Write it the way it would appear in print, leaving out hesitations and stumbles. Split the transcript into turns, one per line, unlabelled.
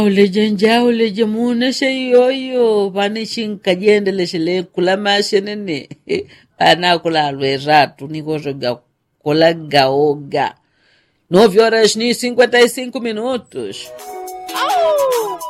Uleje muna sheyoyo vani shinkajendele shele kula mashenene ana kula ratu niko joga kula gaoga 9 horas e 55 minutos.